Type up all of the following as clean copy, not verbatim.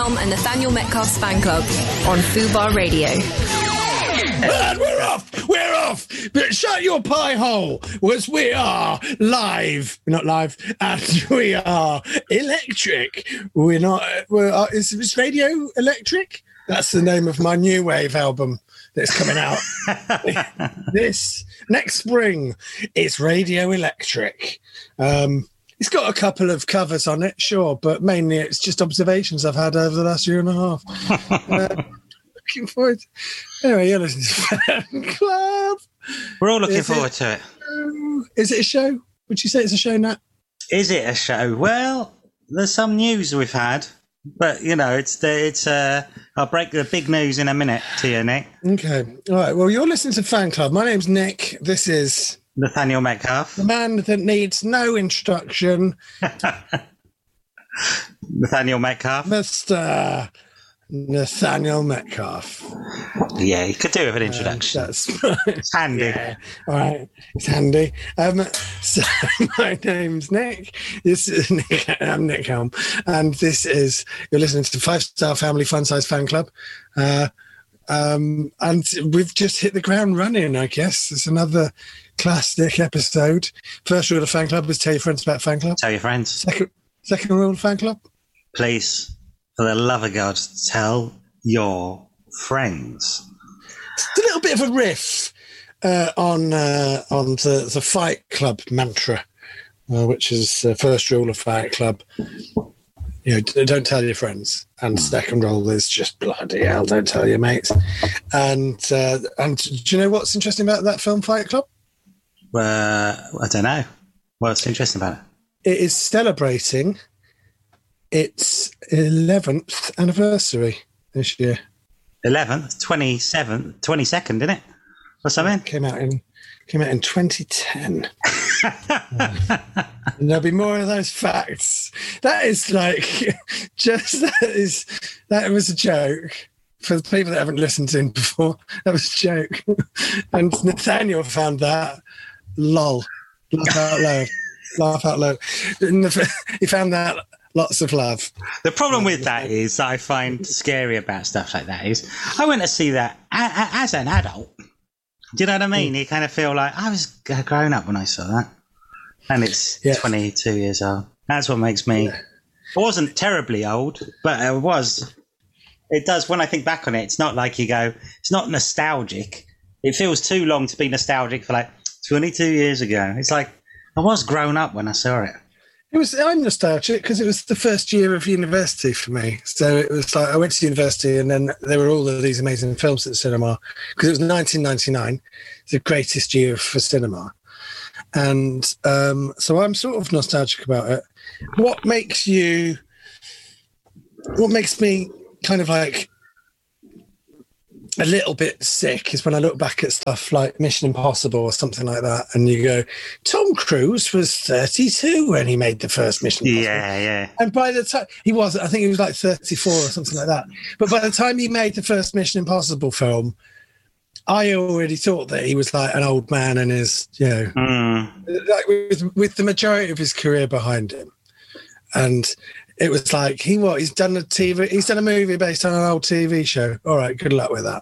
Helm and Nathaniel Metcalf's fan club on Fubar Radio. And we're off! We're off! But shut your pie hole! Was we are live. We're not live. And we are electric. We're not... Is Radio Electric? That's the name of my new wave album that's coming out. This next spring. It's Radio Electric. It's got a couple of covers on it, sure, but mainly it's just observations I've had over the last year and a half. Looking forward. Anyway, you're listening to Fan Club. We're all looking forward to it. Is it a show? Would you say it's a show, Nat? Is it a show? Well, there's some news we've had, but you know, I'll break the big news in a minute to you, Nick. Okay. All right. Well, you're listening to Fan Club. My name's Nick. This is Nathaniel Metcalf, the man that needs no introduction. Nathaniel Metcalf, Mr. Nathaniel Metcalf. Yeah, you could do with an introduction. That's right. It's handy. Yeah. All right, it's handy. So my name's Nick. This is Nick. I'm Nick Helm, and this is you're listening to Five Star Family Fun Size Fan Club. And we've just hit the ground running. I guess it's another classic episode. First rule of Fan Club is tell your friends about Fan Club. Tell your friends. Second rule of Fan Club. Please, for the love of God, tell your friends. It's a little bit of a riff on the Fight Club mantra, which is first rule of Fight Club. You know, don't tell your friends. And second rule is just bloody hell, don't tell your mates. And do you know what's interesting about that film, Fight Club? I don't know. What's interesting about it? It is celebrating its 11th anniversary this year. 11th, 27th, 22nd, didn't it? Or something? Came out in 2010. And there'll be more of those facts. That is like that was a joke for the people that haven't listened to him before. That was a joke. And Nathaniel found that lol. Laugh out loud. He found that lots of love. The problem with that is I find scary about stuff like that is I went to see that as an adult. Do you know what I mean? You kind of feel like I was grown up when I saw that. And it's 22 years old. That's what makes me... I wasn't terribly old, but it was. It does, when I think back on it, it's not like you go... It's not nostalgic. It feels too long to be nostalgic for like 22 years ago. It's like I was grown up when I saw it. I'm nostalgic because it was the first year of university for me. So it was like I went to university and then there were all of these amazing films at the cinema because it was 1999, the greatest year for cinema. And so I'm sort of nostalgic about it. What makes me kind of like a little bit sick is when I look back at stuff like Mission Impossible or something like that, and you go, Tom Cruise was 32 when he made the first Mission Impossible. Yeah. And by the time I think he was like 34 or something like that. But by the time he made the first Mission Impossible film, I already thought that he was like an old man and his, like with the majority of his career behind him. And it was like he's done a movie based on an old TV show. All right, good luck with that.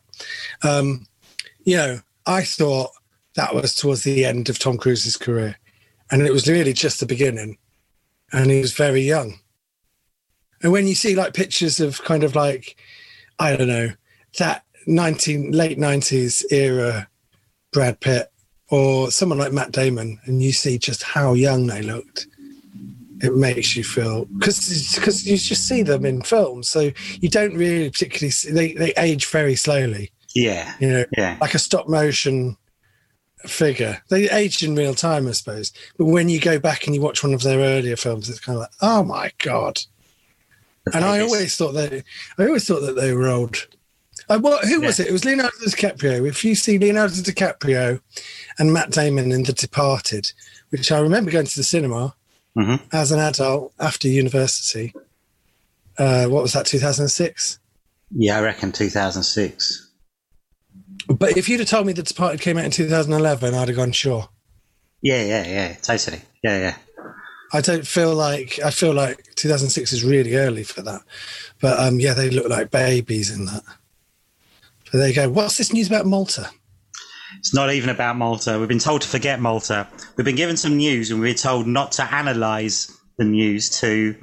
I thought that was towards the end of Tom Cruise's career, and it was really just the beginning. And he was very young. And when you see like pictures of kind of like, I don't know, that late 90s era Brad Pitt or someone like Matt Damon, and you see just how young they looked, it makes you feel, because you just see them in films, so you don't really particularly see, they age very slowly. Like a stop motion figure, they age in real time, I suppose. But when you go back and you watch one of their earlier films, it's kind of like, oh my god. And I always thought that they were old. Who was it? It was Leonardo DiCaprio. If you see Leonardo DiCaprio and Matt Damon in The Departed, which I remember going to the cinema as an adult after university. What was that, 2006? Yeah, I reckon 2006. But if you'd have told me The Departed came out in 2011, I'd have gone, sure. Yeah, totally. Yeah. I feel like 2006 is really early for that. But yeah, they look like babies in that. So there you go. What's this news about Malta? It's not even about Malta. We've been told to forget Malta. We've been given some news and we're told not to analyse the news too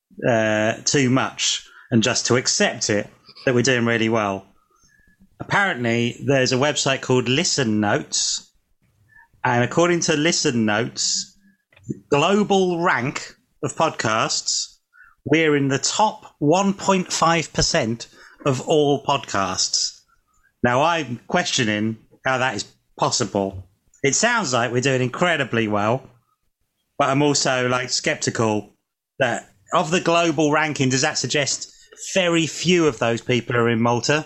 much and just to accept it, that we're doing really well. Apparently, there's a website called Listen Notes. And according to Listen Notes, global rank of podcasts, we're in the top 1.5% of all podcasts. Now, I'm questioning how that is possible. It sounds like we're doing incredibly well, but I'm also skeptical that of the global ranking, does that suggest very few of those people are in Malta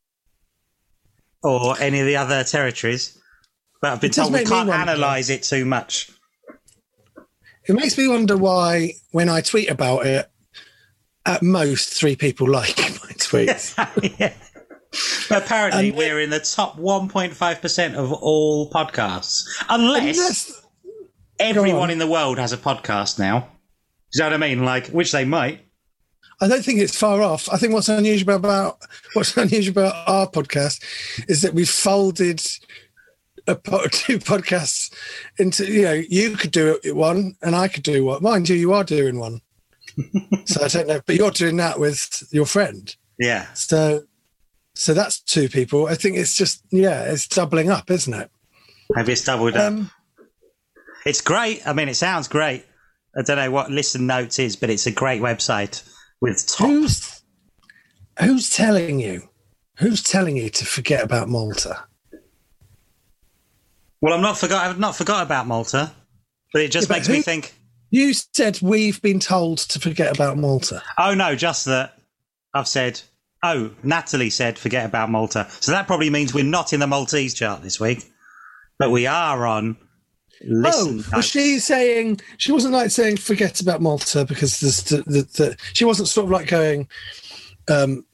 or any of the other territories? But I've been told we can't analyse it too much. It makes me wonder why, when I tweet about it, at most 3 people like my tweets. Yeah. But apparently we're in the top 1.5% of all podcasts. Unless everyone in the world has a podcast now. Do you know what I mean? Which they might. I don't think it's far off. I think what's unusual about our podcast is that we've folded 2 podcasts into, you could do one and I could do one. Mind you, you are doing one. So I don't know, but you're doing that with your friend. Yeah. So that's 2 people. I think it's just, it's doubling up, isn't it? Maybe it's doubled up. It's great. I mean, it sounds great. I don't know what Listen Notes is, but it's a great website with top. Who's telling you? Who's telling you to forget about Malta? Well, I've not forgot about Malta, but it just makes me think. You said we've been told to forget about Malta. Oh, no, just that I've said, Natalie said forget about Malta. So that probably means we're not in the Maltese chart this week, but we are on Listen Notes. Was she saying, she wasn't saying forget about Malta because she wasn't sort of going, the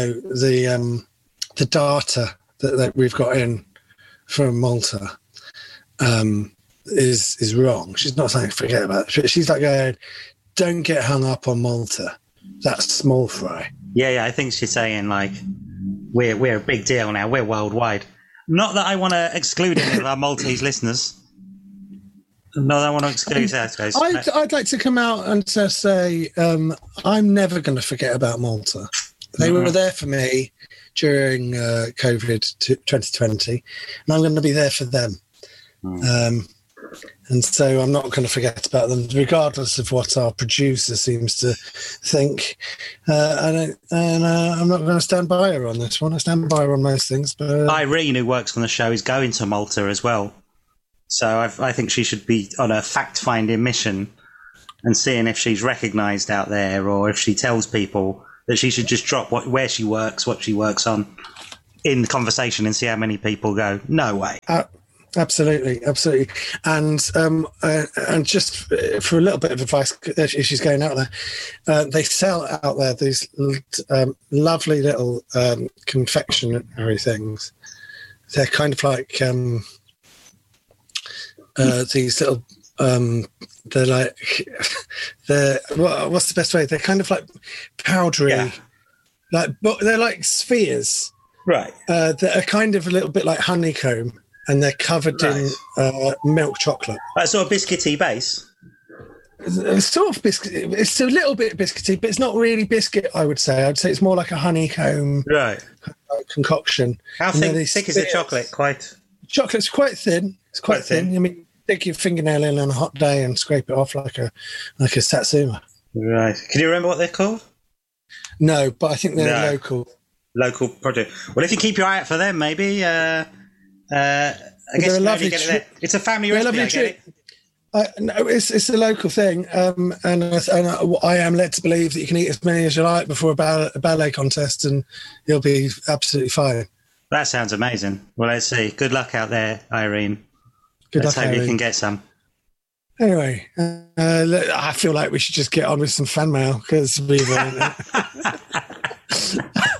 data that we've got in from Malta is wrong. She's not saying forget about it. She's going, don't get hung up on Malta. That's small fry. Yeah, I think she's saying we're a big deal now. We're worldwide. Not that I want to exclude any of our Maltese listeners. Not that I want to exclude that, guys. I'd like to come out and say I'm never going to forget about Malta. They were there for me during COVID 2020, and I'm going to be there for them. And so I'm not going to forget about them, regardless of what our producer seems to think. And I'm not going to stand by her on this one. I stand by her on most things. But Irene, who works on the show, is going to Malta as well. So I think she should be on a fact-finding mission and seeing if she's recognised out there, or if she tells people that she should just drop where she works, what she works on, in the conversation and see how many people go, no way. Absolutely. And just for a little bit of advice, if she's going out there, they sell out there these lovely little confectionery things. They're kind of like these little what's the best way? They're kind of like powdery, but they're like spheres, right? That are kind of a little bit like honeycomb. And they're covered in milk chocolate. That sort of biscuity base? It's sort of biscuit. It's a little bit biscuity, but it's not really biscuit, I would say. I'd say it's more like a honeycomb concoction. How thick is the chocolate? Chocolate's quite thin. It's quite thin. I mean, stick your fingernail in on a hot day and scrape it off like a satsuma. Right. Can you remember what they're called? No, but I think they're local. Local product. Well, if you keep your eye out for them, maybe... I guess it's a family recipe. I get it. No, it's a local thing, and I am led to believe that you can eat as many as you like before a ballet contest, and you'll be absolutely fine. That sounds amazing. Well, let's see. Good luck out there, Irene. Let's hope you can get some. Anyway, I feel like we should just get on with some fan mail because we've.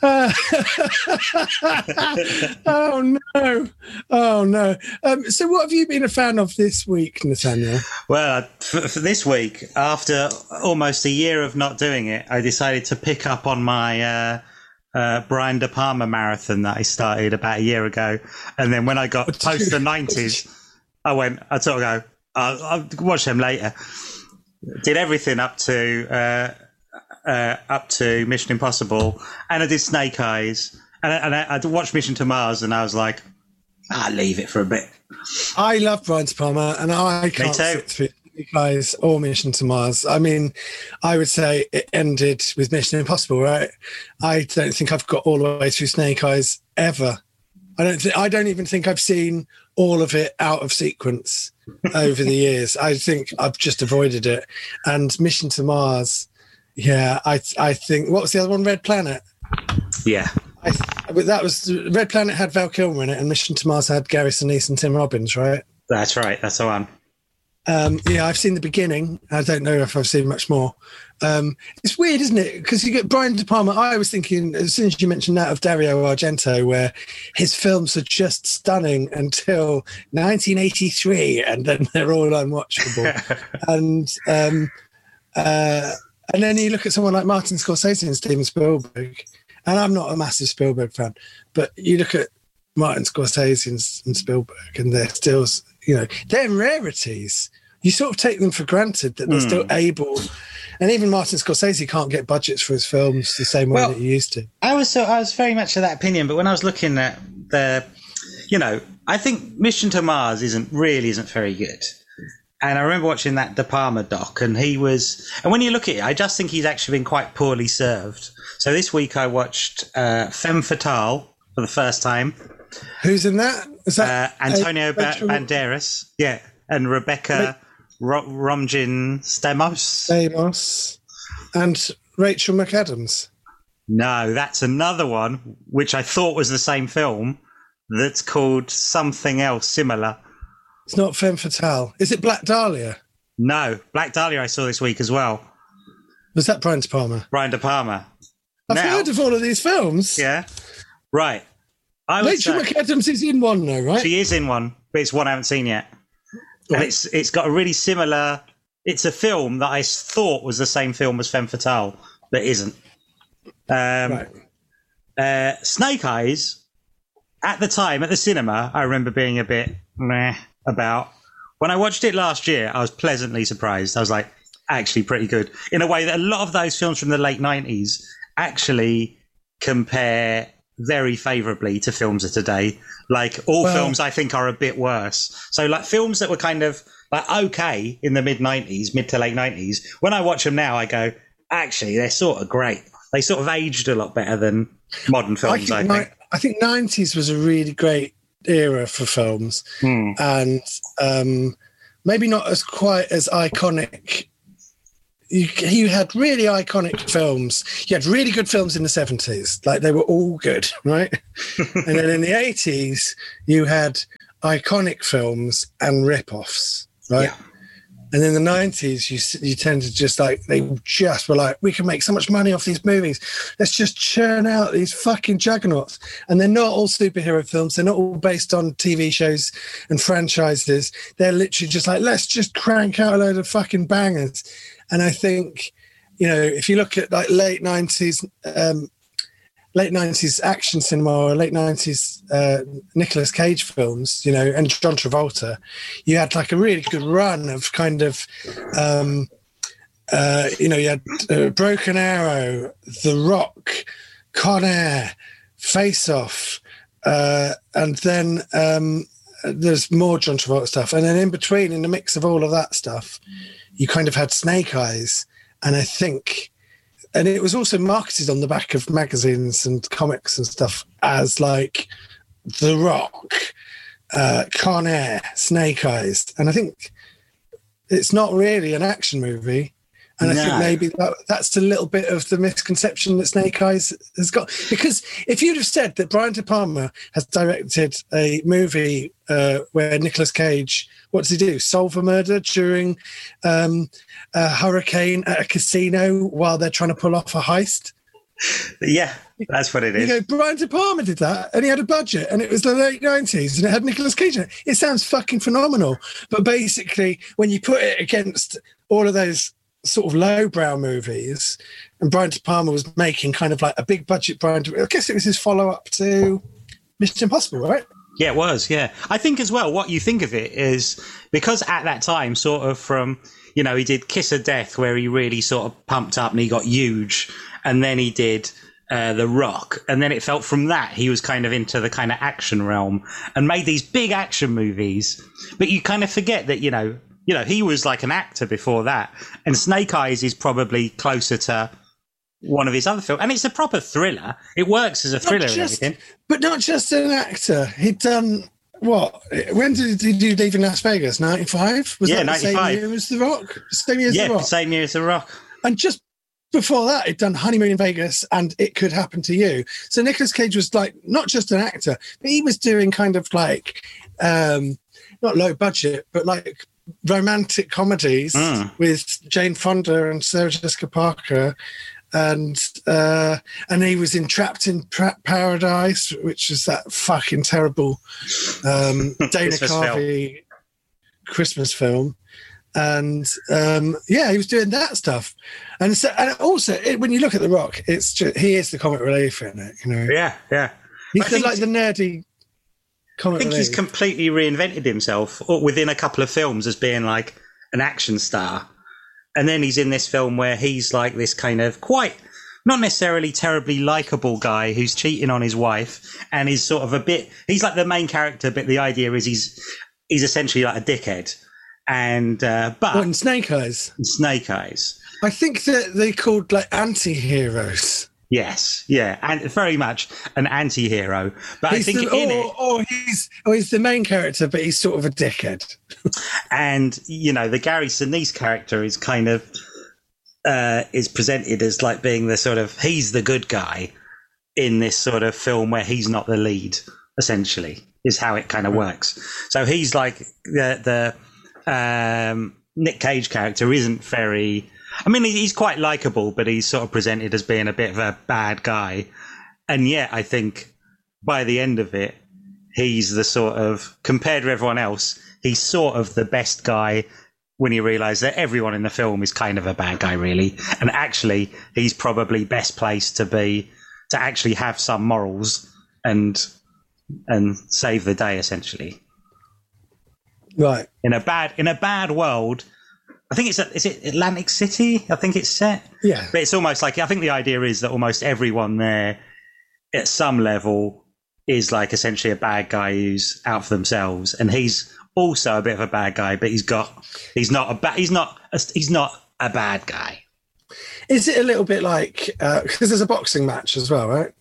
Oh no! Oh no! So, what have you been a fan of this week, Nathaniel? Well, for this week, after almost a year of not doing it, I decided to pick up on my Brian De Palma marathon that I started about a year ago. And then when I got post the 90s, I sort of go, I'll watch them later. Did everything up to Mission Impossible, and I did Snake Eyes, and I watched Mission to Mars, and I was like, I'll leave it for a bit. I love Brian De Palma, and I can't sit through Snake Eyes or Mission to Mars. I mean, I would say it ended with Mission Impossible, right? I don't think I've got all the way through Snake Eyes ever. I don't even think I've seen all of it out of sequence over the years. I think I've just avoided it. And Mission to Mars, yeah, I think, what was the other one? Red Planet. Yeah. That was Red Planet had Val Kilmer in it, and Mission to Mars had Gary Sinise and Tim Robbins, right? That's right. That's the one. Yeah, I've seen the beginning. I don't know if I've seen much more. It's weird, isn't it? Because you get Brian De Palma. I was thinking, as soon as you mentioned that, of Dario Argento, where his films are just stunning until 1983, and then they're all unwatchable. And then you look at someone like Martin Scorsese and Steven Spielberg, and I'm not a massive Spielberg fan, but you look at Martin Scorsese and Spielberg, and they're still, they're rarities. You sort of take them for granted that they're still able. And even Martin Scorsese can't get budgets for his films the same way that he used to. I was very much of that opinion, but when I was looking at I think Mission to Mars isn't very good. And I remember watching that De Palma doc, and when you look at it, I just think he's actually been quite poorly served. So this week I watched Femme Fatale for the first time. Who's in that? Is that Antonio Banderas? Yeah, and Rebecca Romijn Stamos. And Rachel McAdams. No, that's another one, which I thought was the same film, that's called something else similar. It's not Femme Fatale. Is it Black Dahlia? No, Black Dahlia I saw this week as well. Was that Brian De Palma? Brian De Palma. I've heard of all of these films. Yeah. Right. Rachel McAdams is in one, though, right? She is in one, but it's one I haven't seen yet. Right. And it's got a really similar... It's a film that I thought was the same film as Femme Fatale, but isn't. Right. Snake Eyes, at the time, at the cinema, I remember being a bit meh about. When I watched it last year, I was pleasantly surprised. I was like, actually pretty good. In a way that a lot of those films from the late 90s actually compare very favourably to films of today. Like, films I think are a bit worse. So, like, films that were kind of, like, okay in the mid to late 90s, when I watch them now, I go, actually, they're sort of great. They sort of aged a lot better than modern films, I think. I think 90s was a really great era for films, and maybe not as quite as iconic. You had really iconic films. You had really good films in the 70s, like they were all good, right? And then in the 80s, you had iconic films and rip-offs, right? Yeah. And in the 90s, you tend to just they just were like, we can make so much money off these movies. Let's just churn out these fucking juggernauts. And they're not all superhero films. They're not all based on TV shows and franchises. They're literally just like, let's just crank out a load of fucking bangers. And I think, if you look at like late 90s action cinema or late 90s Nicolas Cage films, and John Travolta, you had like a really good run of kind of, you had Broken Arrow, The Rock, Con Air, Face Off, and then there's more John Travolta stuff. And then in between, in the mix of all of that stuff, you kind of had Snake Eyes. And I think... And it was also marketed on the back of magazines and comics and stuff as like The Rock, Con Air, Snake Eyes. And I think it's not really an action movie. And I think maybe that's a little bit of the misconception that Snake Eyes has got. Because if you'd have said that Brian De Palma has directed a movie where Nicolas Cage, what does he do? Solve a murder during a hurricane at a casino while they're trying to pull off a heist. Yeah, that's what it is. You know, Brian De Palma did that, and he had a budget, and it was the late 90s, and it had Nicolas Cage in it. It sounds fucking phenomenal. But basically, when you put it against all of those sort of lowbrow movies, and Brian De Palma was making kind of like a big budget I guess it was his follow-up to Mission Impossible, right? Yeah, it was, yeah. I think as well, what you think of it is, because at that time, sort of from, you know, he did Kiss of Death, where he really sort of pumped up and he got huge, and then he did The Rock, and then it felt from that he was kind of into the kind of action realm and made these big action movies. But you kind of forget that, you know, he was like an actor before that, and Snake Eyes is probably closer to one of his other films, and it's a proper thriller. It works as a thriller and everything. But not just an actor. He'd done what? When did he do Leaving Las Vegas? 95? Was that 95. The same year as The Rock? Same year as The Rock? Same year as The Rock. And just before that, he'd done Honeymoon in Vegas and It Could Happen to You. So Nicolas Cage was like not just an actor, but he was doing kind of like not low budget, but like romantic comedies with Jane Fonda and Sarah Jessica Parker. And he was in Trapped in Paradise, which is that fucking terrible Dana Carvey Christmas film. And he was doing that stuff. And so, and also, when you look at The Rock, it's just, he is the comic relief in it. You know, yeah. He's the nerdy comic relief. I think he's completely reinvented himself within a couple of films as being like an action star. And then he's in this film where he's like this kind of quite, not necessarily terribly likable guy who's cheating on his wife, and he's sort of he's like the main character, but the idea is he's essentially like a dickhead. And, but. What, in Snake Eyes? In Snake Eyes. I think that they're called like anti-heroes. Yes, yeah, and very much an anti-hero. But I think he's the main character, but he's sort of a dickhead. And you know, the Gary Sinise character is kind of is presented as like being the sort of he's the good guy in this sort of film where he's not the lead. Essentially, is how it kind of works. So he's like the Nick Cage character isn't very. I mean, he's quite likable, but he's sort of presented as being a bit of a bad guy. And yet, I think by the end of it, he's the sort of, compared to everyone else, he's sort of the best guy when you realise that everyone in the film is kind of a bad guy, really. And actually, he's probably best placed to actually have some morals and save the day, essentially. Right. In a bad world. I think is it Atlantic City? I think it's set. Yeah. But it's almost like, I think the idea is that almost everyone there at some level is like essentially a bad guy who's out for themselves. And he's also a bit of a bad guy, but he's not a bad guy. Is it a little bit like, because there's a boxing match as well, right?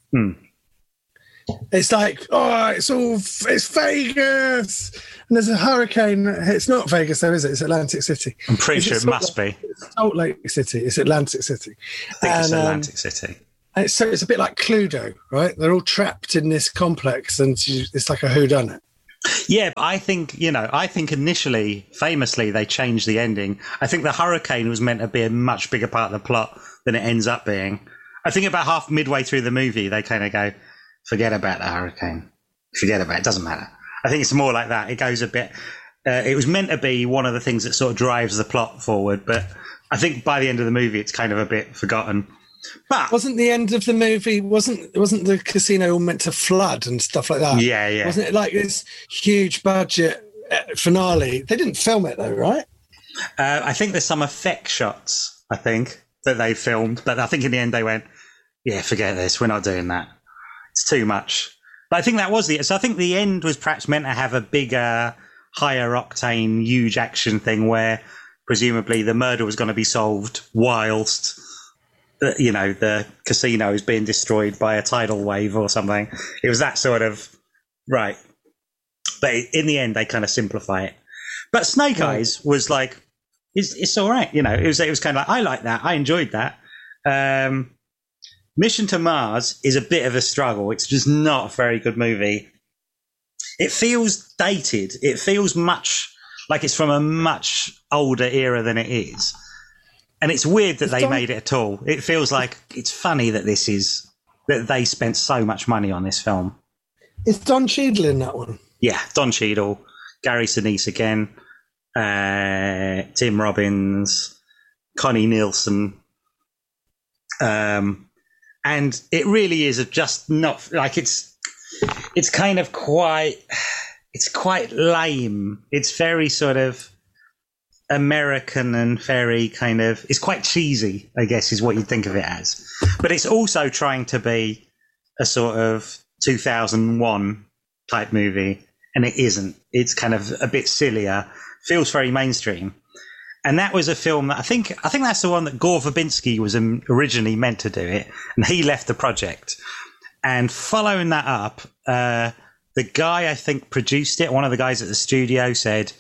It's like, it's Vegas. And there's a hurricane. It's not Vegas, though, is it? It's Atlantic City. I'm pretty sure it must be. It's Salt Lake City. It's Atlantic City. I think it's Atlantic City. And so it's a bit like Cluedo, right? They're all trapped in this complex, and it's like a whodunit. Yeah, but I think initially, famously, they changed the ending. I think the hurricane was meant to be a much bigger part of the plot than it ends up being. I think about midway through the movie, they kind of go, forget about the hurricane. Forget about it. It doesn't matter. I think it's more like that. It goes a bit. It was meant to be one of the things that sort of drives the plot forward, but I think by the end of the movie, it's kind of a bit forgotten. But wasn't the end of the movie? Wasn't the casino all meant to flood and stuff like that? Yeah. Wasn't it like this huge budget finale? They didn't film it though, right? I think there's some effect shots. I think that they filmed, but I think in the end they went, "Yeah, forget this. We're not doing that. It's too much." But I think that was so I think the end was perhaps meant to have a bigger, higher octane, huge action thing where presumably the murder was going to be solved whilst, the casino is being destroyed by a tidal wave or something. It was that sort of, right. But in the end, they kind of simplify it. But Snake Eyes was like, it's all right. It was kind of like, I like that. I enjoyed that. Mission to Mars is a bit of a struggle. It's just not a very good movie. It feels dated. It feels much like it's from a much older era than it is. And it's weird that they made it at all. It feels like it's funny that that they spent so much money on this film. Is Don Cheadle in that one? Yeah, Don Cheadle, Gary Sinise again, Tim Robbins, Connie Nielsen. And it really is just not like it's kind of quite lame. It's very sort of American and very kind of, it's quite cheesy, I guess, is what you'd think of it as. But it's also trying to be a sort of 2001 type movie, and it isn't. It's kind of a bit sillier, feels very mainstream. And that was a film that I think that's the one that Gore Verbinski was originally meant to do it, and he left the project. And following that up, the guy I think produced it, one of the guys at the studio said,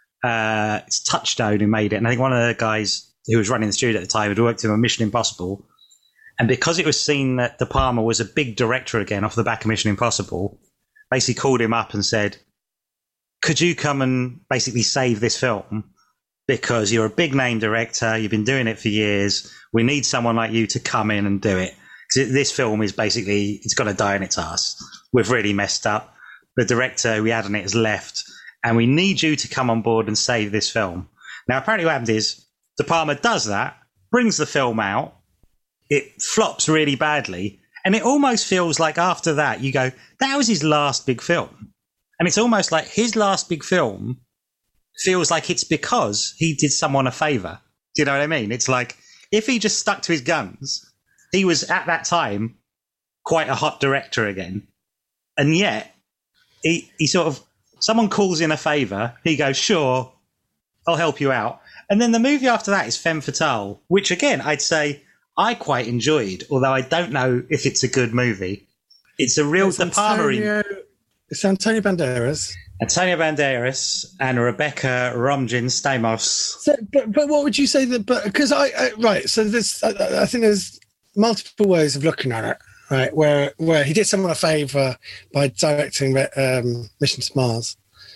it's Touchstone who made it. And I think one of the guys who was running the studio at the time had worked on Mission Impossible. And because it was seen that De Palma was a big director again off the back of Mission Impossible, basically called him up and said, could you come and basically save this film? Because you're a big name director, you've been doing it for years. We need someone like you to come in and do it. Because this film is basically, it's got to die in its ass. We've really messed up. The director we had on it has left. And we need you to come on board and save this film. Now, apparently what happened is De Palma does that, brings the film out, it flops really badly, and it almost feels like after that you go, that was his last big film. And it's almost like his last big film feels like it's because he did someone a favour. Do you know what I mean? It's like, if he just stuck to his guns, he was at that time quite a hot director again. And yet, he sort of, someone calls in a favour, he goes, sure, I'll help you out. And then the movie after that is Femme Fatale, which again, I'd say I quite enjoyed, although I don't know if it's a good movie. It's a real De Palma. It's Antonio Banderas. Antonio Banderas and Rebecca Romijn Stamos. So, but what would you say that? But because right, so there's I think there's multiple ways of looking at it, right? Where he did someone a favour by directing Mission to Mars,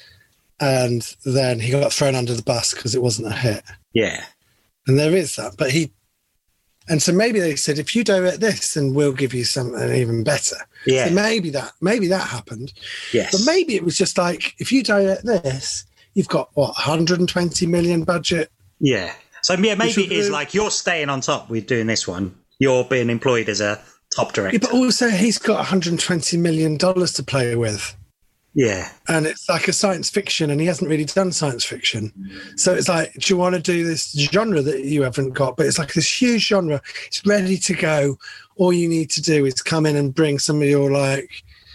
and then he got thrown under the bus because it wasn't a hit. Yeah, and there is that, but and so maybe they said, if you direct this, then we'll give you something even better. Yeah. So maybe that happened. Yes. But maybe it was just like, if you direct this, you've got, 120 million budget? Yeah. So, yeah, maybe it is like you're staying on top with doing this one. You're being employed as a top director. Yeah, but also he's got $120 million to play with. Yeah. And it's like a science fiction, and he hasn't really done science fiction. So it's like, do you want to do this genre that you haven't got? But it's like this huge genre. It's ready to go. All you need to do is come in and bring some of your, like,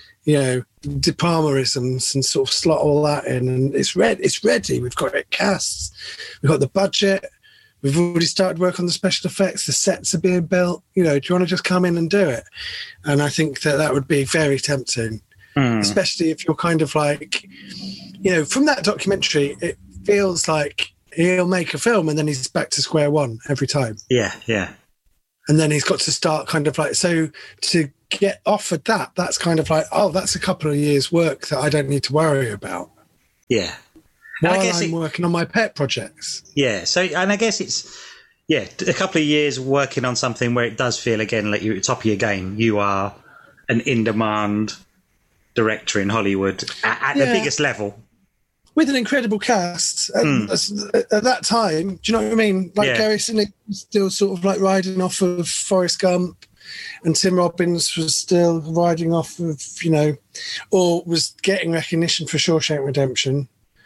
De Palma-isms and sort of slot all that in. And it's ready. We've got it cast. We've got the budget. We've already started work on the special effects. The sets are being built. Do you want to just come in and do it? And I think that would be very tempting. Especially if you're kind of like, from that documentary, it feels like he'll make a film and then he's back to square one every time. Yeah, yeah. And then he's got to start kind of like, so to get offered that's kind of like, oh, that's a couple of years' work that I don't need to worry about. Yeah. While I'm working on my pet projects. Yeah. So, and I guess it's, a couple of years working on something where it does feel again like you're at the top of your game. You are an in-demand director in Hollywood at the biggest level, with an incredible cast at that time. Do you know what I mean? Like Gary Sinise was still sort of like riding off of Forrest Gump, and Tim Robbins was still riding off of or was getting recognition for Shawshank Redemption.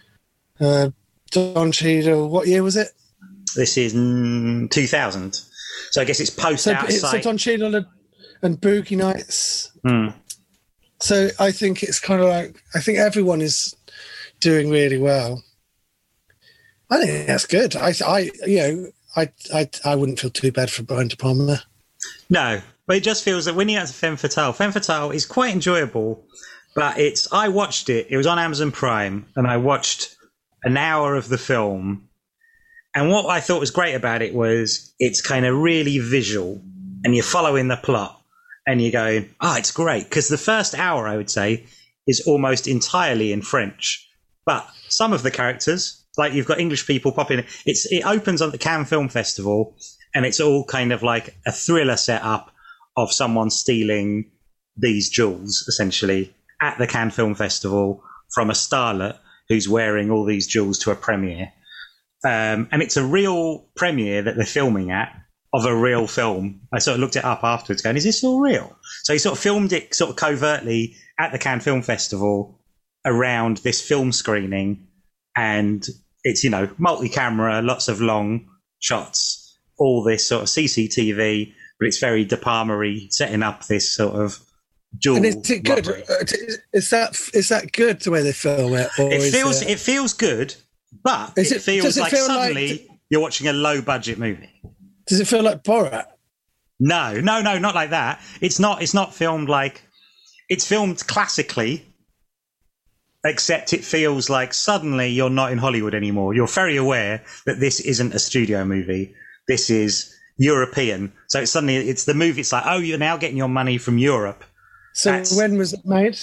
Don Cheadle, what year was it? This is 2000, so I guess it's post Outside. So Don Cheadle and Boogie Nights. So I think it's kind of like, I think everyone is doing really well. I think that's good. I wouldn't feel too bad for Brian De Palma. No, but it just feels that when you get to Femme Fatale is quite enjoyable, but I watched it. It was on Amazon Prime, and I watched an hour of the film. And what I thought was great about it was it's kind of really visual, and you're following the plot. And you're going, it's great. Because the first hour, I would say, is almost entirely in French. But some of the characters Like you've got English people popping in. It opens on the Cannes Film Festival, and it's all kind of like a thriller set up of someone stealing these jewels, essentially, at the Cannes Film Festival from a starlet who's wearing all these jewels to a premiere. And it's a real premiere that they're filming at of a real film. I sort of looked it up afterwards going, is this all real? So he sort of filmed it sort of covertly at the Cannes Film Festival around this film screening. And it's, you know, multi-camera, lots of long shots, all this sort of CCTV, but it's very De Palma-y, setting up this sort of jewel. And is it good? Is that good the way they film it? Or it feels good, but it feels like suddenly you're watching a low-budget movie. Does it feel like Borat? No, not like that. It's not filmed like... It's filmed classically, except it feels like suddenly you're not in Hollywood anymore. You're very aware that this isn't a studio movie. This is European. So it's the movie. It's like, oh, you're now getting your money from Europe. So when was it made?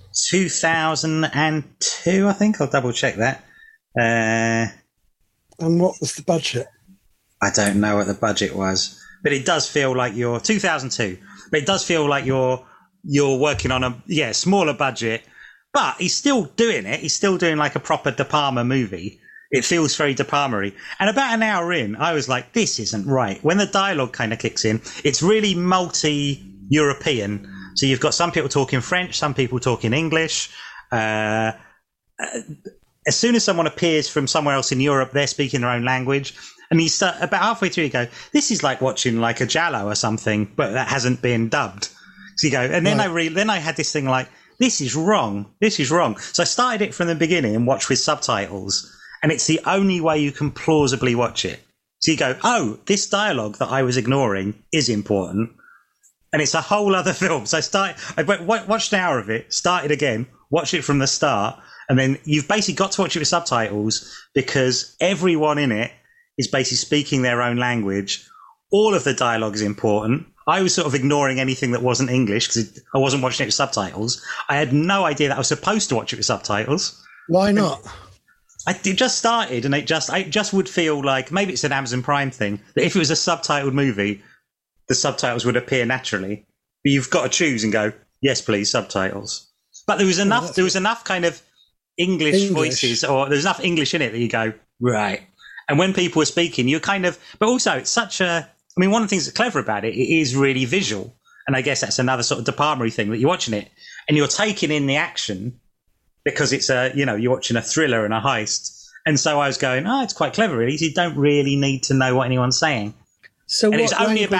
2002, I think. I'll double check that. And what was the budget? I don't know what the budget was, but it does feel like you're 2002. But it does feel like you're working on a smaller budget. But he's still doing it. He's still doing like a proper De Palma movie. It feels very De Palma-y. And about an hour in, I was like, this isn't right. When the dialogue kind of kicks in, it's really multi-European. So you've got some people talking French, some people talking English. As soon as someone appears from somewhere else in Europe, they're speaking their own language. And about halfway through, you go, this is like watching like a Giallo or something, but that hasn't been dubbed. So you go, and then I had this thing like, this is wrong. This is wrong. So I started it from the beginning and watched with subtitles. And it's the only way you can plausibly watch it. So you go, oh, this dialogue that I was ignoring is important. And it's a whole other film. So I watched an hour of it, started again, watched it from the start. And then you've basically got to watch it with subtitles because everyone in it is basically speaking their own language. All of the dialogue is important. I was sort of ignoring anything that wasn't English because I wasn't watching it with subtitles. I had no idea that I was supposed to watch it with subtitles. Why not? It just started, and it just would feel like maybe it's an Amazon Prime thing that if it was a subtitled movie, the subtitles would appear naturally. But you've got to choose and go, yes, please, subtitles. But there was enough. There was enough kind of English voices, or there's enough English in it that you go right. And when people were speaking, you're kind of. But also, it's such a. I mean, one of the things that's clever about it, it is really visual. And I guess that's another sort of De Palma thing that you're watching it and you're taking in the action because it's you're watching a thriller and a heist. And so I was going, it's quite clever, really. You don't really need to know what anyone's saying. So what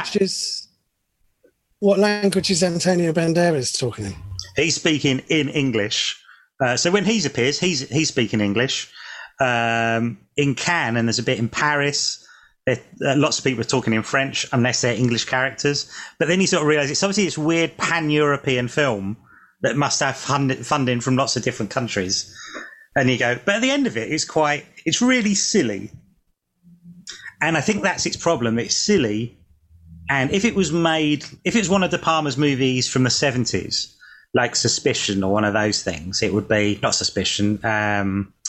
language is Antonio Banderas talking in? He's speaking in English. So when he appears, he's speaking English. In Cannes, and there's a bit in Paris. Lots of people are talking in French unless they're English characters. But then you sort of realise it's obviously this weird pan-European film that must have funding from lots of different countries. And you go, but at the end of it, it's really silly. And I think that's its problem. It's silly. And if it was one of De Palma's movies from the 70s, like Suspicion or one of those things, it would be, not Suspicion,